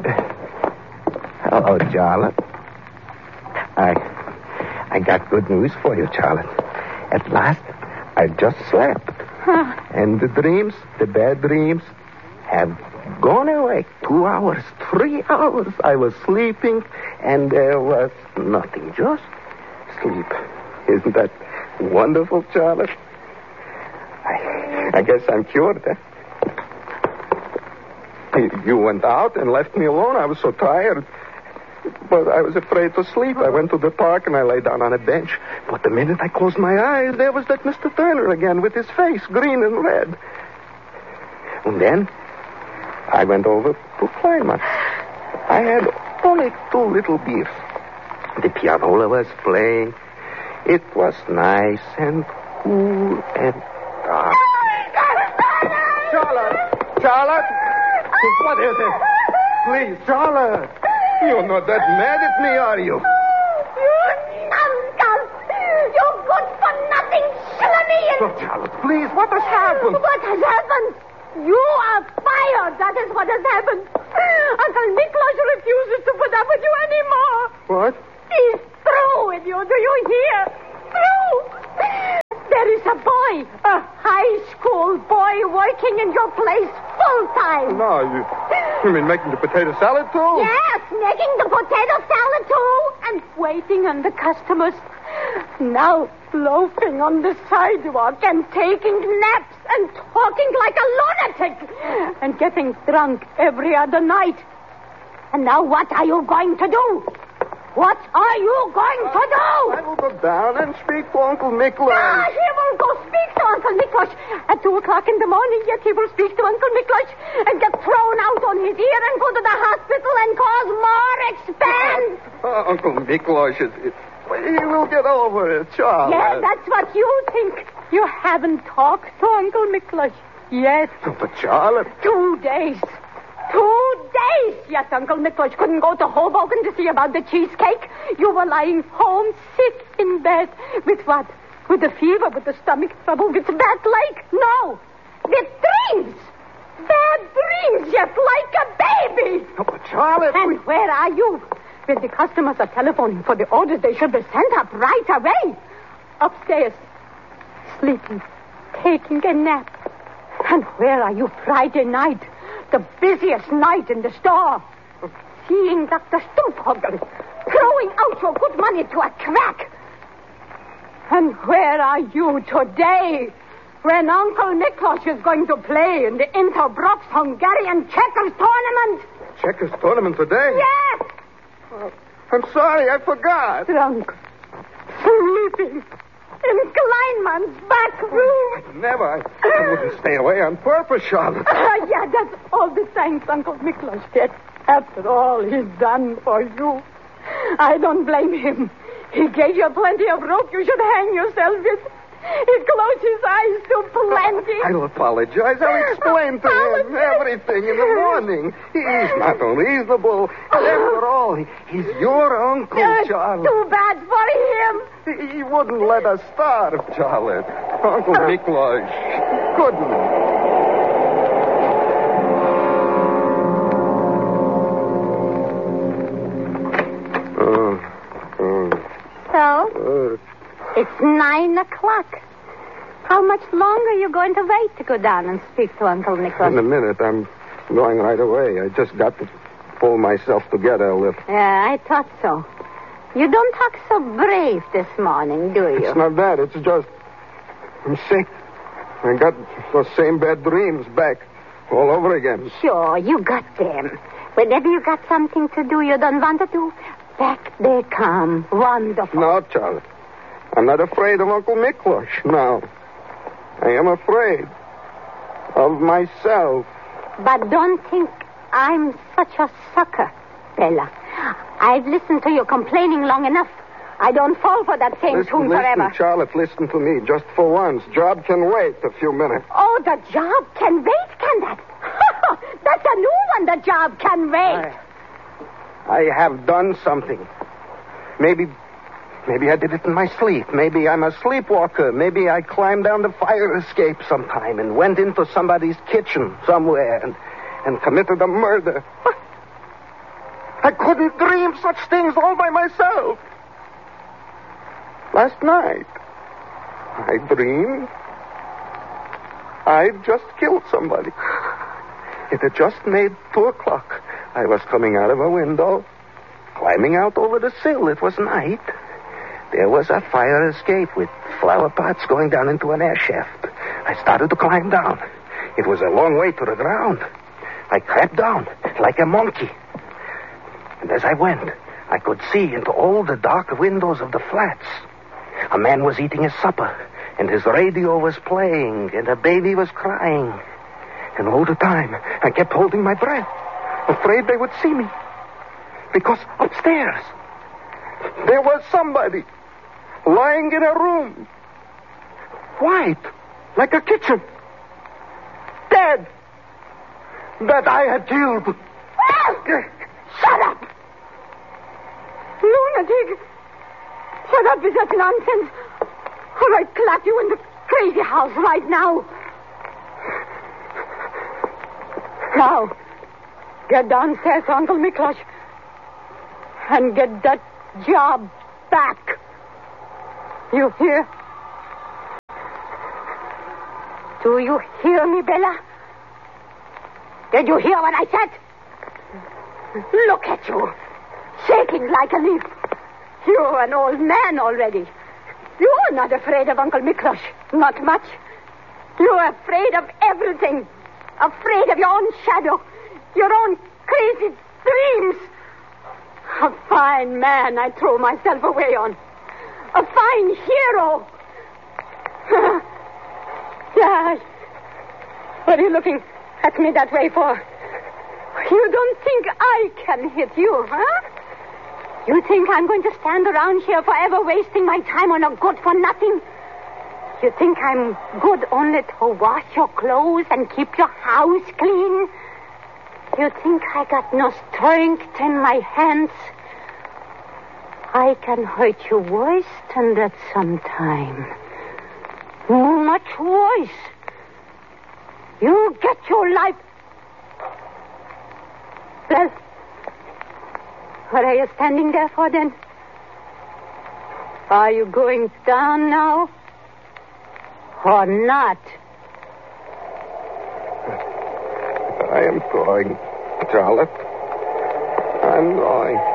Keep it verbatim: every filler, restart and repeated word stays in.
Hello, Charlotte. I I got good news for you, Charlotte. At last, I just slept. Huh. And the dreams, the bad dreams, have gone away. Two hours, three hours. I was sleeping, and there was nothing, just sleep. Isn't that wonderful, Charlotte? I, I guess I'm cured, huh? You went out and left me alone. I was so tired. But I was afraid to sleep. I went to the park and I lay down on a bench. But the minute I closed my eyes, there was that Mister Turner again with his face green and red. And then I went over to Kleinman. I had only two little beers. The pianola was playing. It was nice and cool and dark. Charlotte! Charlotte! What is it? Please, Charlotte! You're not that mad at me, are you? You numbskull! You good-for-nothing schlemian! Oh, Charlotte, please, what has happened? What has happened? You are fired. That is what has happened. Uncle Miklos refuses to put up with you anymore. What? He's through with you. Do you hear? Through. There is a boy, a high school boy, working in your place full time. No, you, you mean making the potato salad, too? Yes, making the potato salad, too, and waiting on the customers. Now loafing on the sidewalk and taking naps and talking like a lunatic and getting drunk every other night. And now what are you going to do? What are you going to do? I will go down and speak to Uncle Miklos. Ah, he will go speak to Uncle Miklos. At two o'clock in the morning, yet he will speak to Uncle Miklos and get thrown out on his ear and go to the hospital and cause more expense. Oh, Uncle Miklos, it, it, he will get over it, Charlotte. Yes, that's what you think. You haven't talked to Uncle Miklos yet. But Charlotte... Two days. Two days, yet Uncle Miklos couldn't go to Hoboken to see about the cheesecake. You were lying home, sick in bed. With what? With the fever, with the stomach trouble, with that leg? No, with dreams. Bad dreams, yet like a baby. Oh, but Charlotte... And we... where are you? When the customers are telephoning for the orders, they should be sent up right away. Upstairs, sleeping, taking a nap. And where are you Friday night? The busiest night in the store. Seeing Doctor Stoophoger throwing out your good money to a crack. And where are you today when Uncle Miklos is going to play in the Interbrox Hungarian checkers tournament? Checkers tournament today? Yes. Uh, I'm sorry, I forgot. Drunk. Sleeping. In Kleinman's back room. Never. I, I wouldn't stay away on purpose, Charlotte. Uh, yeah, that's all the thanks Uncle Miklos gets. After all he's done for you. I don't blame him. He gave you plenty of rope you should hang yourself with. He closed his eyes to plenty. I'll apologize. I'll explain to him everything in the morning. He's not unreasonable. And after all, he, he's your uncle, Uh, Charlotte. too bad for him. He, he wouldn't let us starve, Charlotte. Uncle Miklos couldn't. So, it's nine o'clock. How much longer are you going to wait to go down and speak to Uncle Miklos? In a minute. I'm going right away. I just got to pull myself together a little. Yeah, I thought so. You don't talk so brave this morning, do you? It's not that. It's just I'm sick. I got those same bad dreams back all over again. Sure, you got them. Whenever you got something to do you don't want to do, back they come. Wonderful. No, Charlotte. I'm not afraid of Uncle Miklos. No. I am afraid of myself. But don't think I'm such a sucker, Bella. I've listened to you complaining long enough. I don't fall for that same Listen, tune listen, forever. Charlotte, listen to me. Just for once. Job can wait a few minutes. Oh, the job can wait, can that? That's a new one, the job can wait. I, I have done something. Maybe... Maybe I did it in my sleep. Maybe I'm a sleepwalker. Maybe I climbed down the fire escape sometime and went into somebody's kitchen somewhere and, and committed a murder. I couldn't dream such things all by myself. Last night, I dreamed I'd just killed somebody. It had just made two o'clock. I was coming out of a window, climbing out over the sill. It was night. There was a fire escape with flower pots going down into an air shaft. I started to climb down. It was a long way to the ground. I crept down like a monkey. And as I went, I could see into all the dark windows of the flats. A man was eating his supper, and his radio was playing, and a baby was crying. And all the time, I kept holding my breath, afraid they would see me. Because upstairs, there was somebody lying in a room, white, like a kitchen, dead, that I had killed. Shut up! Lunatic! Shut up with that nonsense, or I'd clap you in the crazy house right now. Now, get downstairs, Uncle Miklos, and get that job back. You hear? Do you hear me, Bella? Did you hear what I said? Look at you, shaking like a leaf. You're an old man already. You're not afraid of Uncle Miklos. Not much. You're afraid of everything. Afraid of your own shadow. Your own crazy dreams. A fine man I throw myself away on. A fine hero. Yeah. What are you looking at me that way for? You don't think I can hit you, huh? You think I'm going to stand around here forever wasting my time on a good-for-nothing? You think I'm good only to wash your clothes and keep your house clean? You think I got no strength in my hands? I can hurt you worse than that sometime. Much worse. You get your life... Well, what are you standing there for, then? Are you going down now? Or not? I am going, Charlotte. I'm going.